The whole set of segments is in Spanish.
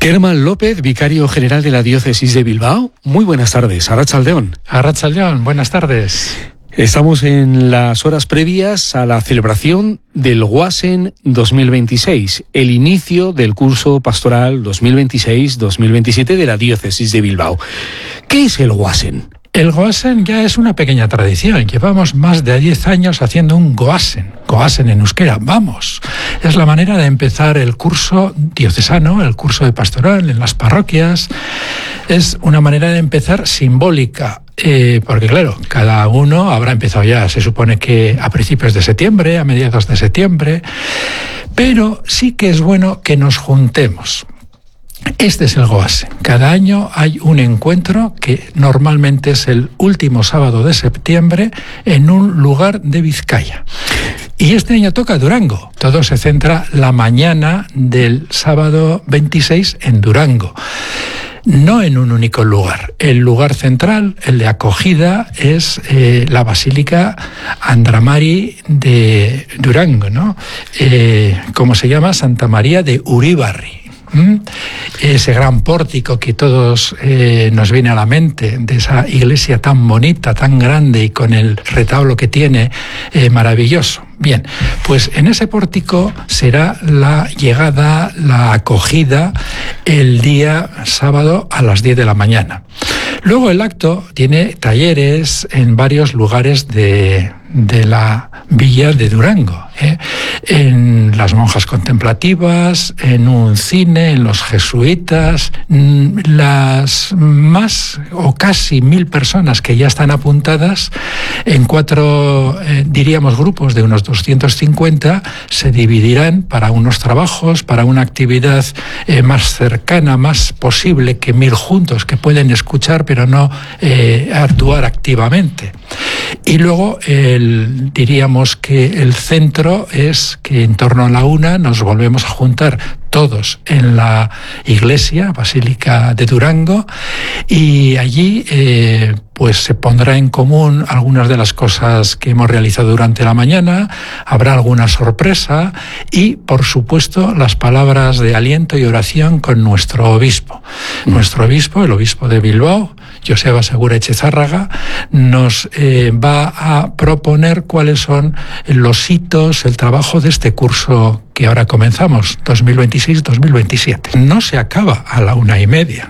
Kerman López, vicario general de la Diócesis de Bilbao. Muy buenas tardes. Arratsaldeón. Arratsaldeón, buenas tardes. Estamos en las horas previas a la celebración del Guasen 2026, el inicio del curso pastoral 2026-2027 de la Diócesis de Bilbao. ¿Qué es el Guasen? El Goasen ya es una pequeña tradición. Llevamos más de 10 años haciendo un Goasen. Goasen en euskera, vamos. Es la manera de empezar el curso diocesano, el curso de pastoral en las parroquias. Es una manera de empezar simbólica. Porque claro, cada uno habrá empezado ya, se supone que a principios de septiembre, a mediados de septiembre. Pero sí que es bueno que nos juntemos. Este es el Goasen. Cada año hay un encuentro que normalmente es el último sábado de septiembre en un lugar de Vizcaya. Y este año toca Durango. Todo se centra la mañana del sábado 26 en Durango. No en un único lugar. El lugar central, el de acogida, es la Basílica Andramari de Durango, ¿no? Como se llama, Santa María de Uribarri. Ese gran pórtico que todos nos viene a la mente, de esa iglesia tan bonita, tan grande y con el retablo que tiene maravilloso. Bien, pues en ese pórtico será la llegada, la acogida, el día sábado a las 10 de la mañana. Luego el acto tiene talleres en varios lugares de la villa de Durango, en las monjas contemplativas, en un cine, en los jesuitas, las más o casi 1000 personas que ya están apuntadas en 4, diríamos, grupos de unos 250, se dividirán para unos trabajos, para una actividad más cercana, más posible que 1000 juntos, que pueden escuchar pero no actuar activamente. Y luego diríamos que el centro es que en torno a la 1 nos volvemos a juntar todos en la iglesia, Basílica de Durango, y allí pues se pondrá en común algunas de las cosas que hemos realizado durante la mañana, habrá alguna sorpresa y, por supuesto, las palabras de aliento y oración con nuestro obispo. Nuestro obispo, el obispo de Bilbao, Joseba Segura Echezárraga, nos va a proponer cuáles son los hitos, el trabajo de este curso que ahora comenzamos, 2026-2027. No se acaba a la 1:30.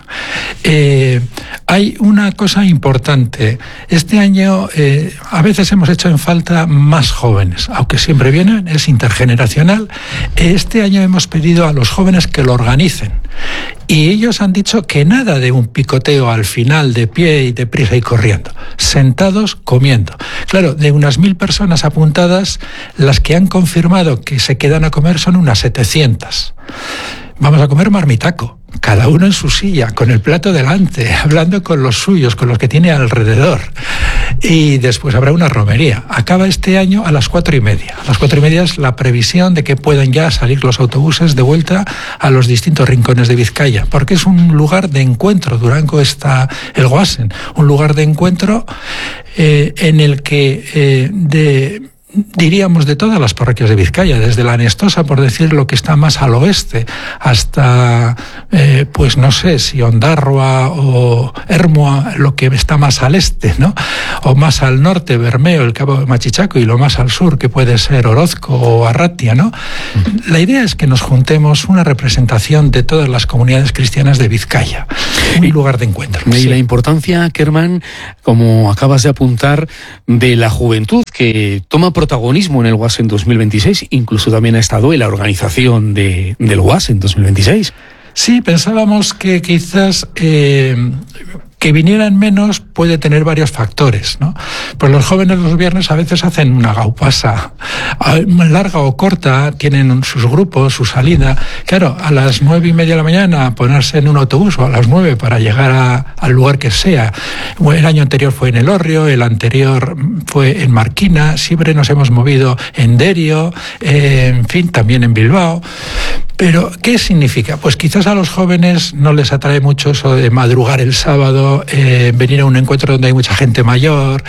Hay una cosa importante. Este año a veces hemos hecho en falta más jóvenes, aunque siempre vienen, es intergeneracional. Este año hemos pedido a los jóvenes que lo organicen. Y ellos han dicho que nada de un picoteo al final de pie y deprisa y corriendo. Sentados, comiendo. Claro, de unas 1000 personas apuntadas, las que han confirmado que se quedan a comer son unas 700. Vamos a comer marmitaco, cada uno en su silla, con el plato delante, hablando con los suyos, con los que tiene alrededor. Y después habrá una romería. Acaba este año a las 4:30. A las 4:30 es la previsión de que puedan ya salir los autobuses de vuelta a los distintos rincones de Vizcaya, porque es un lugar de encuentro. Durango está el Goasen, un lugar de encuentro en el que diríamos de todas las parroquias de Vizcaya, desde la Anestosa, por decir lo que está más al oeste, hasta, pues no sé, si Ondarroa o Ermua, lo que está más al este, ¿no? O más al norte, Bermeo, el Cabo de Machichaco, y lo más al sur, que puede ser Orozco o Arratia, ¿no? La idea es que nos juntemos una representación de todas las comunidades cristianas de Vizcaya, un lugar de encuentro. Y sí. La importancia, Kerman, como acabas de apuntar, de la juventud que toma protagonismo en el Guasen 2026, incluso también ha estado en la organización del Guasen 2026. Sí, pensábamos que quizás que vinieran menos puede tener varios factores, ¿no? Pues los jóvenes los viernes a veces hacen una gaupasa larga o corta, tienen sus grupos, su salida. Claro, a las 9:30 de la mañana ponerse en un autobús o a las 9 para llegar al lugar que sea. El año anterior fue en Elorrio, el anterior fue en Marquina, siempre nos hemos movido en Derio, en fin, también en Bilbao. Pero, ¿qué significa? Pues quizás a los jóvenes no les atrae mucho eso de madrugar el sábado, venir a un encuentro donde hay mucha gente mayor.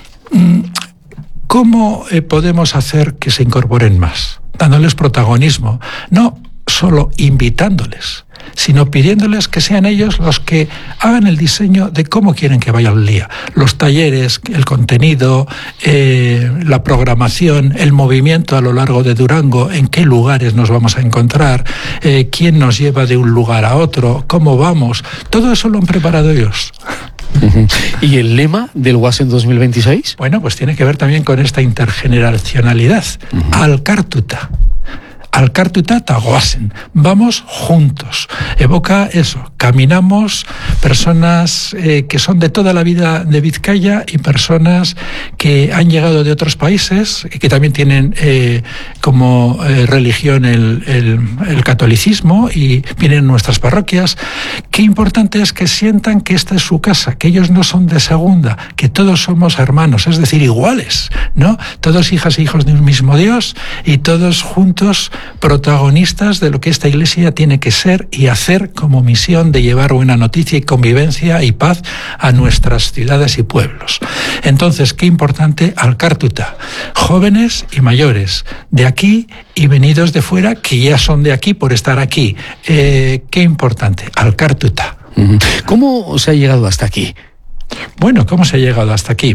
¿Cómo podemos hacer que se incorporen más? Dándoles protagonismo, no solo invitándoles. sino pidiéndoles que sean ellos los que hagan el diseño de cómo quieren que vaya el día. Los talleres, el contenido, la programación, el movimiento a lo largo de Durango, en qué lugares nos vamos a encontrar, quién nos lleva de un lugar a otro, cómo vamos. Todo eso lo han preparado ellos. ¿Y el lema del Goazen 2026? Bueno, pues tiene que ver también con esta intergeneracionalidad. Alkartuta. Alkartuta ta Goazen. Vamos juntos. Evoca eso. Caminamos, personas que son de toda la vida de Vizcaya y personas que han llegado de otros países y que también tienen como religión el catolicismo y vienen a nuestras parroquias. Qué importante es que sientan que esta es su casa, que ellos no son de segunda, que todos somos hermanos, es decir, iguales, ¿no? Todos hijas e hijos de un mismo Dios y todos juntos protagonistas de lo que esta Iglesia tiene que ser y hacer como misión de llevar buena noticia y convivencia y paz a nuestras ciudades y pueblos. Entonces, qué importante Alkartuta, jóvenes y mayores, de aquí y venidos de fuera, que ya son de aquí por estar aquí. Qué importante, Alkartuta. ¿Cómo se ha llegado hasta aquí? Bueno, ¿cómo se ha llegado hasta aquí?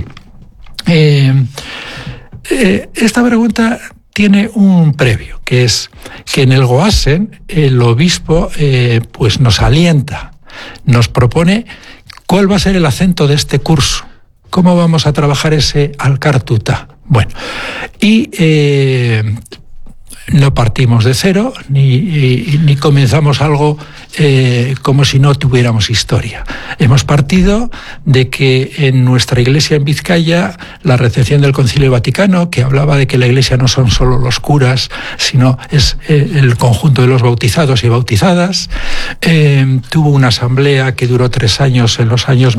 Esta pregunta tiene un previo, que es que en el Goazen el obispo pues nos alienta, nos propone cuál va a ser el acento de este curso, cómo vamos a trabajar ese Alkartuta. Bueno, y no partimos de cero ni comenzamos algo como si no tuviéramos historia. Hemos partido de que en nuestra Iglesia en Vizcaya, la recepción del Concilio Vaticano, que hablaba de que la Iglesia no son solo los curas, sino es el conjunto de los bautizados y bautizadas, tuvo una asamblea que duró 3 años en los años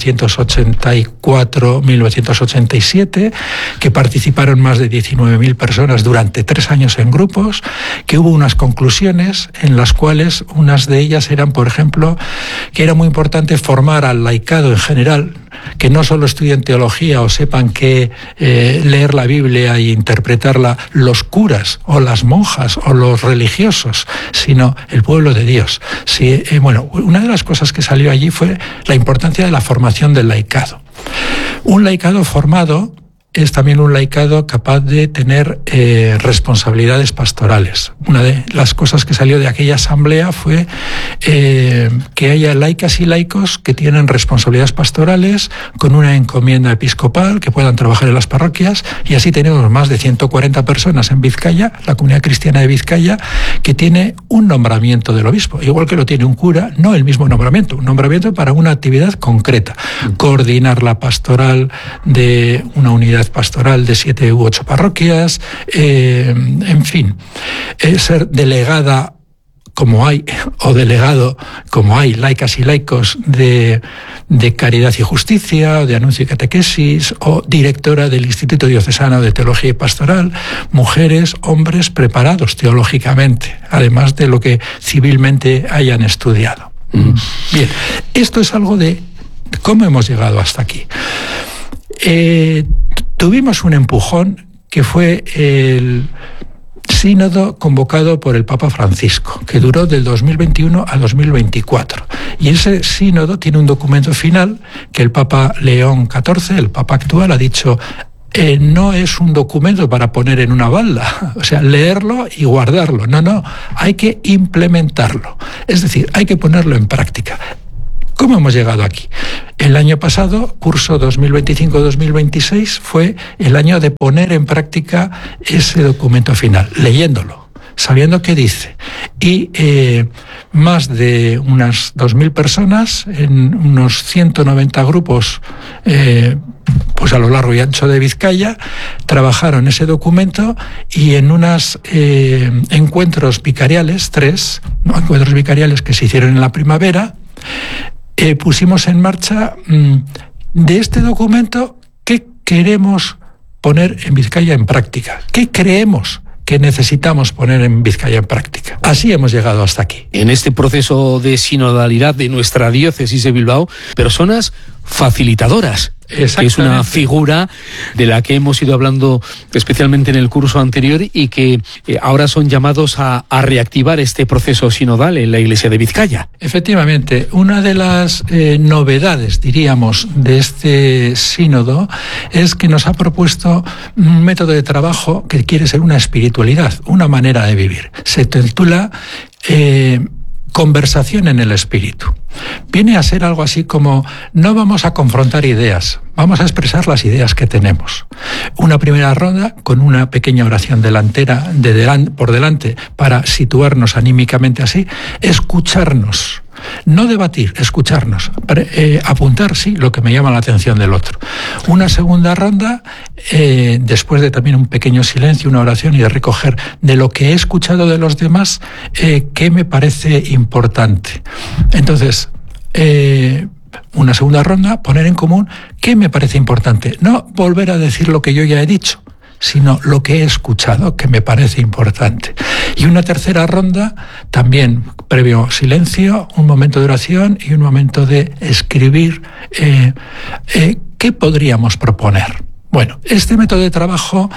1984-1987, que participaron más de 19.000 personas durante 3 años en grupos, que hubo unas conclusiones en las cuales unas de ellas eran, por ejemplo, que era muy importante formar al laicado en general, que no solo estudien teología o sepan que leer la Biblia e interpretarla los curas o las monjas o los religiosos, sino el pueblo de Dios. Sí, bueno, una de las cosas que salió allí fue la importancia de la formación del laicado. Un laicado formado es también un laicado capaz de tener responsabilidades pastorales. Una de las cosas que salió de aquella asamblea fue que haya laicas y laicos que tienen responsabilidades pastorales con una encomienda episcopal, que puedan trabajar en las parroquias, y así tenemos más de 140 personas en Vizcaya, la comunidad cristiana de Vizcaya, que tiene un nombramiento del obispo, igual que lo tiene un cura, no el mismo nombramiento, un nombramiento para una actividad concreta, coordinar la pastoral de una unidad pastoral de 7 u 8 parroquias, en fin, ser delegada como hay, o delegado como hay, laicas y laicos de Caridad y Justicia, o de Anuncio y Catequesis, o directora del Instituto Diocesano de Teología y Pastoral, mujeres, hombres preparados teológicamente, además de lo que civilmente hayan estudiado. Bien, esto es algo de cómo hemos llegado hasta aquí. Tuvimos un empujón que fue el sínodo convocado por el Papa Francisco, que duró del 2021 a 2024. Y ese sínodo tiene un documento final que el Papa León XIV, el Papa actual, ha dicho: no es un documento para poner en una balda, o sea, leerlo y guardarlo. No, hay que implementarlo. Es decir, hay que ponerlo en práctica. ¿Cómo hemos llegado aquí? El año pasado, curso 2025-2026, fue el año de poner en práctica ese documento final, leyéndolo, sabiendo qué dice. Y más de unas 2.000 personas en unos 190 grupos pues a lo largo y ancho de Vizcaya trabajaron ese documento, y en unos encuentros vicariales, 3 encuentros vicariales que se hicieron en la primavera, pusimos en marcha de este documento qué queremos poner en Vizcaya en práctica, qué creemos que necesitamos poner en Vizcaya en práctica. Así hemos llegado hasta aquí. En este proceso de sinodalidad de nuestra diócesis de Bilbao, personas facilitadoras, que es una figura de la que hemos ido hablando especialmente en el curso anterior y que ahora son llamados a reactivar este proceso sinodal en la Iglesia de Vizcaya. Efectivamente, una de las novedades, diríamos, de este sínodo es que nos ha propuesto un método de trabajo que quiere ser una espiritualidad, una manera de vivir. Se titula Conversación en el Espíritu. Viene a ser algo así como: no vamos a confrontar ideas, vamos a expresar las ideas que tenemos. Una primera ronda con una pequeña oración por delante para situarnos anímicamente así, escucharnos. No debatir, escucharnos, apuntar, sí, lo que me llama la atención del otro. Una segunda ronda, después de también un pequeño silencio, una oración y de recoger de lo que he escuchado de los demás, qué me parece importante. Entonces, una segunda ronda, poner en común qué me parece importante. No volver a decir lo que yo ya he dicho, sino lo que he escuchado, que me parece importante. Y una tercera ronda, también previo silencio, un momento de oración y un momento de escribir qué podríamos proponer. Bueno, este método de trabajo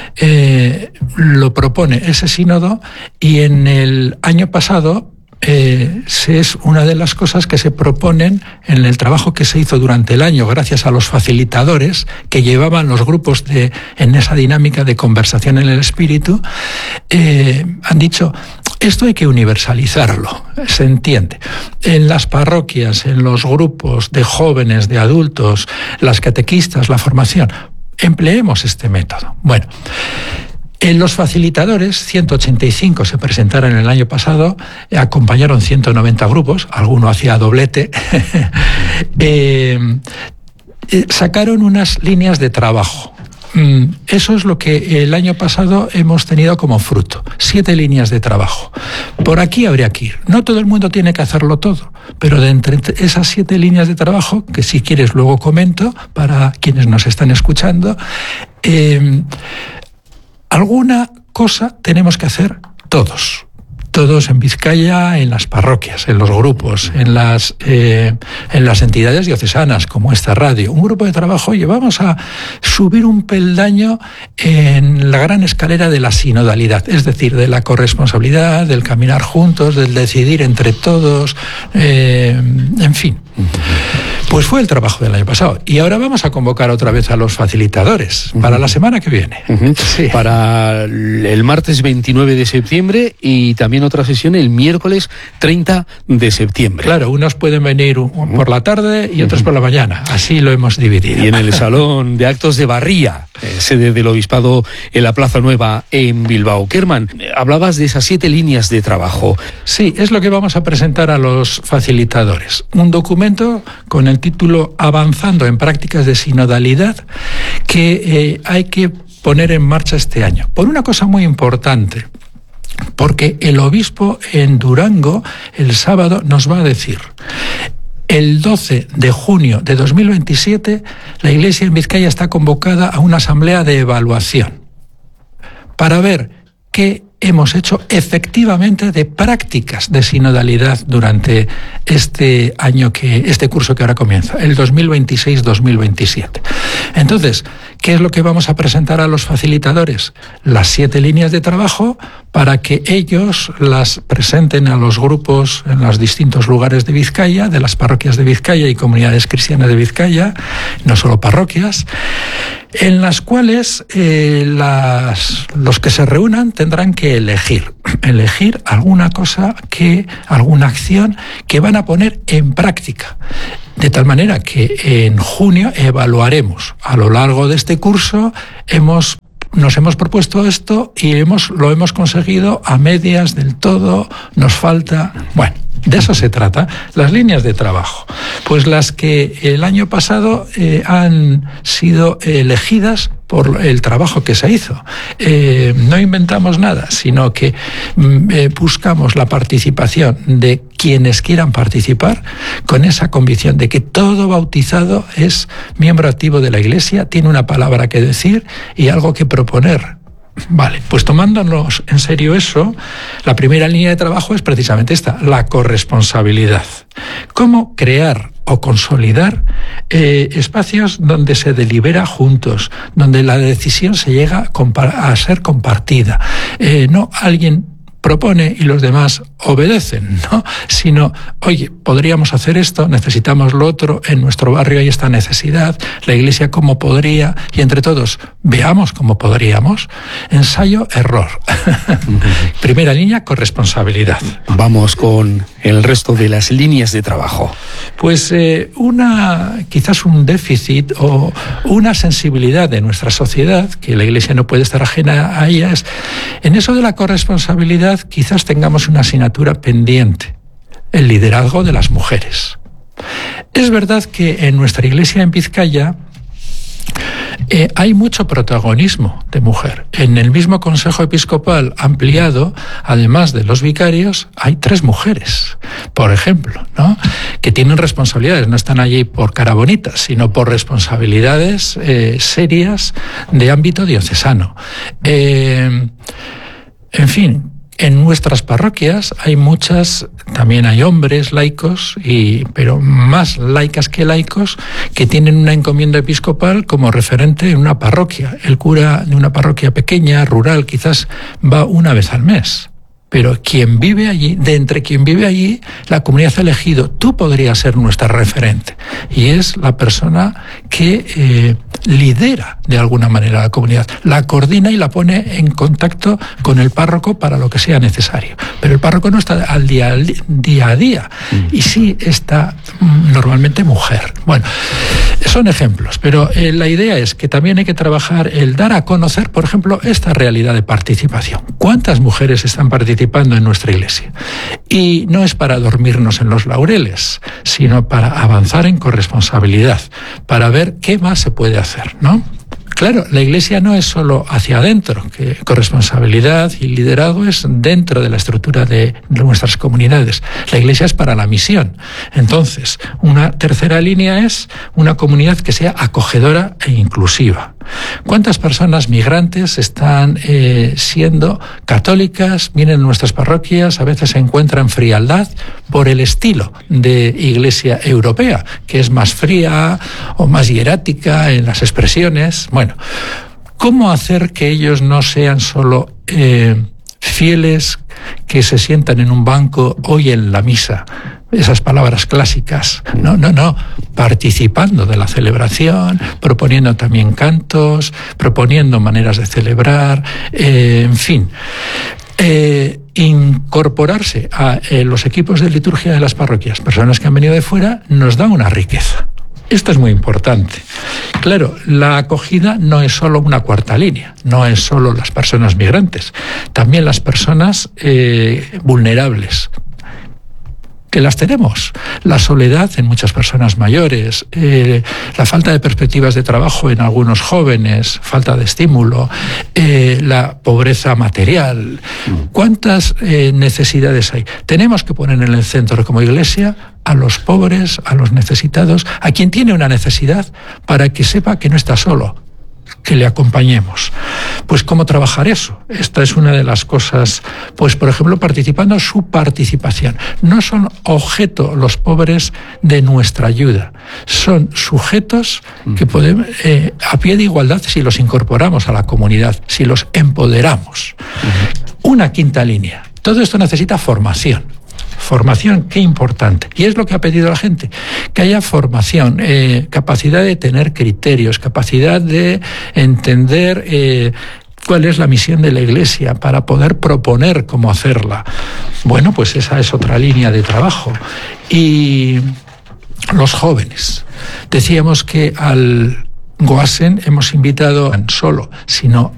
lo propone ese sínodo, y en el año pasado es una de las cosas que se proponen en el trabajo que se hizo durante el año, gracias a los facilitadores que llevaban los grupos en esa dinámica de conversación en el espíritu. Han dicho: esto hay que universalizarlo, se entiende. En las parroquias, en los grupos de jóvenes, de adultos, las catequistas, la formación, empleemos este método. Bueno, en los facilitadores, 185 se presentaron el año pasado, acompañaron 190 grupos, alguno hacía doblete, sacaron unas líneas de trabajo. Eso es lo que el año pasado hemos tenido como fruto, 7 líneas de trabajo. Por aquí habría que ir. No todo el mundo tiene que hacerlo todo, pero de entre esas 7 líneas de trabajo, que si quieres luego comento para quienes nos están escuchando, alguna cosa tenemos que hacer todos en Vizcaya, en las parroquias, en los grupos, en las entidades diocesanas como esta radio. Un grupo de trabajo, y vamos a subir un peldaño en la gran escalera de la sinodalidad, es decir, de la corresponsabilidad, del caminar juntos, del decidir entre todos, en fin. Pues fue el trabajo del año pasado. Y ahora vamos a convocar otra vez a los facilitadores para la semana que viene. Sí. Para el martes 29 de septiembre y también otra sesión el miércoles 30 de septiembre. Claro, unos pueden venir por la tarde y otros por la mañana. Así lo hemos dividido. Y en el Salón de Actos de Barría, sede del Obispado en la Plaza Nueva en Bilbao. Kerman, hablabas de esas 7 líneas de trabajo. Sí, es lo que vamos a presentar a los facilitadores. Un documento con el título Avanzando en prácticas de sinodalidad, que hay que poner en marcha este año. Por una cosa muy importante, porque el obispo en Durango el sábado nos va a decir: el 12 de junio de 2027 la Iglesia en Vizcaya está convocada a una asamblea de evaluación para ver qué hemos hecho efectivamente de prácticas de sinodalidad durante este año, este curso que ahora comienza, el 2026-2027. Entonces, ¿qué es lo que vamos a presentar a los facilitadores? Las 7 líneas de trabajo para que ellos las presenten a los grupos en los distintos lugares de Vizcaya, de las parroquias de Vizcaya y comunidades cristianas de Vizcaya, no solo parroquias, en las cuales los que se reúnan tendrán que elegir alguna cosa, alguna acción que van a poner en práctica. De tal manera que en junio evaluaremos. A lo largo de este curso nos hemos propuesto esto y lo hemos conseguido a medias, del todo, nos falta. Bueno, de eso se trata. Las líneas de trabajo, pues las que el año pasado han sido elegidas por el trabajo que se hizo. No inventamos nada, sino que buscamos la participación de quienes quieran participar, con esa convicción de que todo bautizado es miembro activo de la Iglesia, tiene una palabra que decir y algo que proponer. Vale, pues tomándonos en serio eso, la primera línea de trabajo es precisamente esta, la corresponsabilidad. ¿Cómo crear o consolidar espacios donde se delibera juntos, donde la decisión se llega a ser compartida? No alguien propone y los demás obedecen, ¿no? Sino, oye, podríamos hacer esto, necesitamos lo otro, en nuestro barrio hay esta necesidad, la Iglesia cómo podría, y entre todos veamos cómo podríamos. Ensayo, error. Primera línea, corresponsabilidad. Vamos con el resto de las líneas de trabajo. Pues quizás un déficit o una sensibilidad de nuestra sociedad, que la Iglesia no puede estar ajena a ella, es en eso de la corresponsabilidad. Quizás tengamos una asignatura pendiente, el liderazgo de las mujeres. Es verdad que en nuestra Iglesia en Vizcaya hay mucho protagonismo de mujer. En el mismo Consejo Episcopal ampliado, además de los vicarios, hay 3 mujeres, por ejemplo, ¿no? Que tienen responsabilidades, no están allí por cara bonita, sino por responsabilidades serias de ámbito diocesano. En fin, en nuestras parroquias hay muchas, también hay hombres laicos, pero más laicas que laicos, que tienen una encomienda episcopal como referente en una parroquia. El cura de una parroquia pequeña, rural, quizás va una vez al mes. Pero quien vive allí, de entre quien vive allí, la comunidad ha elegido, tú podrías ser nuestra referente. Y es la persona que lidera de alguna manera la comunidad, la coordina y la pone en contacto con el párroco para lo que sea necesario. Pero el párroco no está al día a día. Y sí está normalmente mujer. Bueno, son ejemplos, pero la idea es que también hay que trabajar el dar a conocer, por ejemplo, esta realidad de participación. ¿Cuántas mujeres están participando en nuestra Iglesia? Y no es para dormirnos en los laureles, sino para avanzar en corresponsabilidad, para ver qué más se puede hacer, ¿no? Claro, la Iglesia no es solo hacia adentro, que corresponsabilidad y liderazgo es dentro de la estructura de nuestras comunidades. La Iglesia es para la misión. Entonces, una tercera línea es una comunidad que sea acogedora e inclusiva. ¿Cuántas personas migrantes están siendo católicas, vienen a nuestras parroquias, a veces se encuentran frialdad por el estilo de Iglesia europea, que es más fría o más hierática en las expresiones? Bueno, ¿cómo hacer que ellos no sean solo fieles que se sientan en un banco, oyen la misa, esas palabras clásicas? No, participando de la celebración, proponiendo también cantos, proponiendo maneras de celebrar, en fin. Incorporarse a los equipos de liturgia de las parroquias, personas que han venido de fuera, nos da una riqueza. Esto es muy importante. Claro, la acogida no es solo una cuarta línea, no es solo las personas migrantes, también las personas vulnerables, que las tenemos. La soledad en muchas personas mayores, la falta de perspectivas de trabajo en algunos jóvenes, falta de estímulo, la pobreza material. ¿Cuántas necesidades hay? Tenemos que poner en el centro como Iglesia a los pobres, a los necesitados, a quien tiene una necesidad, para que sepa que no está solo, que le acompañemos. Pues ¿cómo trabajar eso? Esta es una de las cosas, pues por ejemplo, participando su participación. No son objeto los pobres de nuestra ayuda, son sujetos que podemos, a pie de igualdad, si los incorporamos a la comunidad, si los empoderamos. Una quinta línea. Todo esto necesita formación. Formación, qué importante. Y es lo que ha pedido la gente, que haya formación, capacidad de tener criterios, capacidad de entender cuál es la misión de la Iglesia para poder proponer cómo hacerla. Bueno, pues esa es otra línea de trabajo. Y los jóvenes. Decíamos que al Goasen hemos invitado no solo, sino